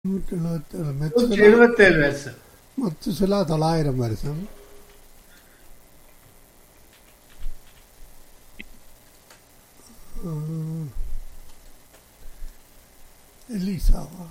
177 177 வருஷம். மத்துசுலா 900 வருஷம். எலிசாவா?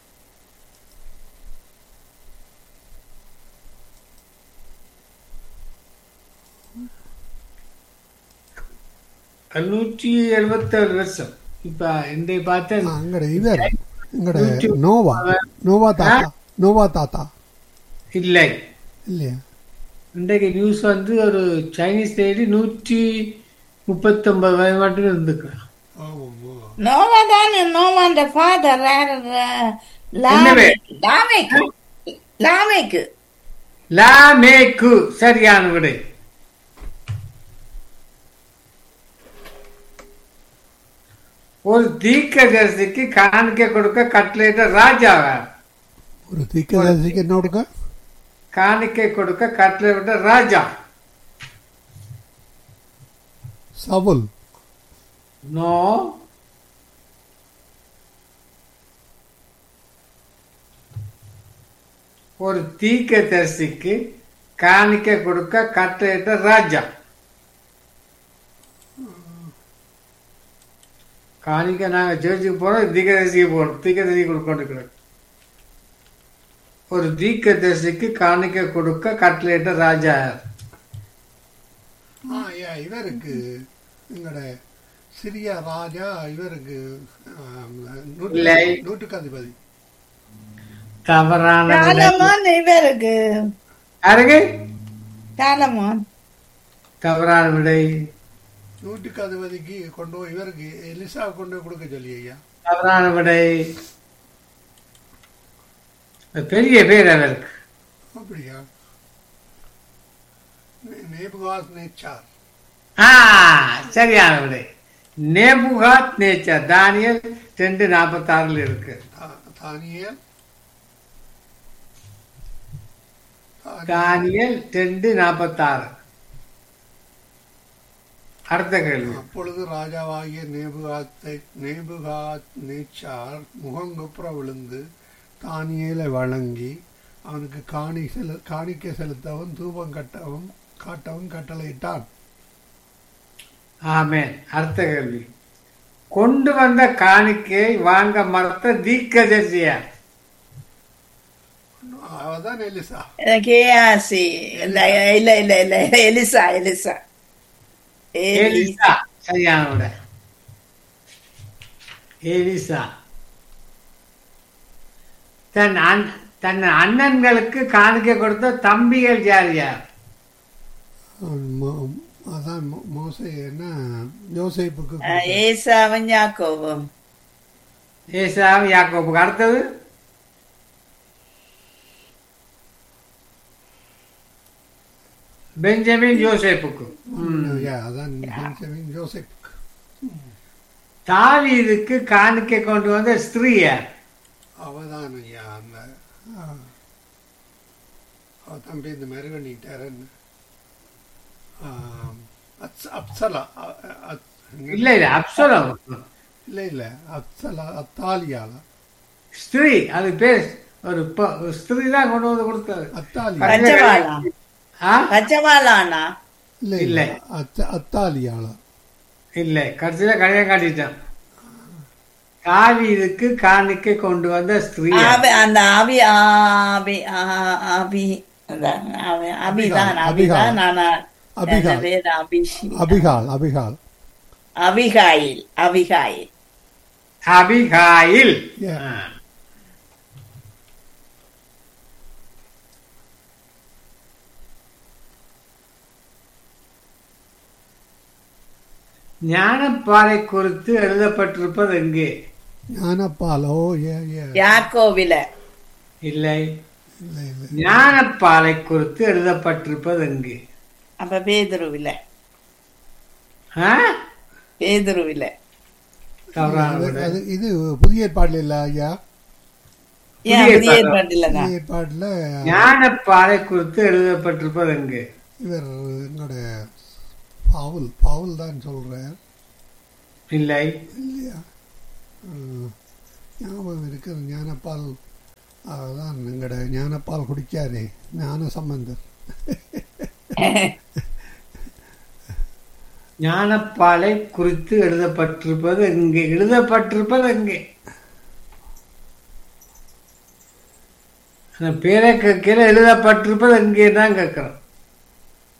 நூற்றி 77 வருஷம். இப்ப இன்றைய பார்த்தேன். அங்கட இவர் இங்கட நோவா தாத்தா இல்லை இல்லையா? இன்றைக்கு நியூஸ் வந்து ஒரு சைனீஸ் லேடி 139 வயது மட்டும் இருந்துக்கலாம். நோவா தானே, நோவாண்ட ஃபாதர் என்னவே? லாமேக்கு. லாமேக்கு சரியான விடை. ஒரு தீர்க்கதரிசிக்கு காணிக்கை கொடுக்க கட்டளையிட்ட ராஜாவா? ஒரு தீர்க்கதரிசிக்கு என்ன கொடுக்க? காணிக்கை கொடுக்க கட்டளையிட்ட ராஜா. சவுல். நோ. ஒரு தீர்க்கதரிசிக்கு காணிக்கை கொடுக்க கட்டளையிட்ட ராஜா. காணிக்கை நாங்க சேர்ச்சுக்கு போறோம், தீர்க்கதரிசிக்கு போறோம். தீர்க்கதரிசி கொடுக்கொண்டிருக்கிறோம். ஒரு தீர்க்கதரிசிக்கு காணிக்கை கொடுக்க கட்டளையிட்ட ராஜா. இவருக்கு எங்கட சிரியா ராஜா இவருக்கு நூற்றுக்கு அதிபதி. தவறான இவருக்கு யாருக்கு? சாலமோன். தவறான விடை. நூற்றுக்கு அதிபதிக்கு கொண்டு போய் இவருக்கு எலிசா கொண்டு போய் கொடுக்க சொல்லி ஐயா. தவறான விடை. பெரிய பேர் அவருக்கு. அப்படியா? நேபுகாத் நேச்சார். சரியான விடை. நேபுகாத் நேச்சார். தானியல் 2:46 இருக்கு. தானியல் 2:46. அடுத்த கேள்வி. அப்பொழுது ராஜாவாகிய நேபுகாத் நேச்சார் முகங்குப்புற விழுந்து தானியேலை வழங்கி அவனுக்கு காணிக்கை செலுத்தவும் தூபம் காட்டவும் கட்டளையிட்டான். ஆமென். அடுத்த கேள்வி. கொண்டு வந்த காணிக்கையை வாங்க மறுத்த தீர்க்கதரிசியார்? அவதான் எலிசா. கேஆசி. இல்ல எலிசா. எலிசா சரியான விடை. எலிசா தன் அண்ணன்களுக்கு காணிக்கை கொடுத்த தம்பிகள் யார் யார்? அதான் மோசே என்ன யோசேப்புக்கு ஏசாவும் யாக்கோபும். ஏசாவும் யாக்கோபுக்கு. அடுத்தது பெஞ்சமின் யோசேப்புக்கு. அதான் பெஞ்சமின் யோசேப்புக்கு. தாவீதுக்கு காணிக்கை கொண்டு வந்த ஸ்திரீ யார்? அவதான் ஐயா அந்த அவ தம்பி இந்த மாதிரி பண்ணிட்டாருன்னு. அப்சலா. இல்ல அப்சலா. இல்ல அப்சலா அத்தாலியால ஸ்திரீ. அது பேர் ஒரு ஸ்திரீ தான் கொண்டு வந்து கொடுத்தாரு. கஜவாலானா? இல்ல அத்தாலியால இல்ல. கடைசியில கடையை காட்டிட்டான். தாவீதுக்கு காணிக்கை கொண்டு வந்த ஸ்திரீ அந்த அபிகால். ஞானப்பாலை குறித்து எழுதப்பட்டிருப்பது எங்கே? ஞானப்பாலோ யாக்கோவில. இல்லை. ஞானப்பாலை குறித்து எழுதப்பட்டிருப்பது எங்கே? அப்ப பேதுருவில. இது புதிய ஏற்பாடுல இல்ல ஐயா? புதிய ஏற்பாடுல ஞானப்பாலை குறித்து எழுதப்பட்டிருப்பது எங்கே? இவர் என்னோட பவுல் தான் சொல்றார். இல்லை இல்லையா? ஞாபகம் இருக்கு. ஞானப்பால் அதுதான் எங்கட ஞானப்பால் குடிக்காதே ஞான சம்பந்தர். ஞானப்பாலை குறித்து எழுதப்பட்டிருப்பது எங்கே? எழுதப்பட்டிருப்பது எங்கே? அந்த பேரை கேட்கல, எழுதப்பட்டிருப்பது எங்கே தான் கேட்கிறோம்.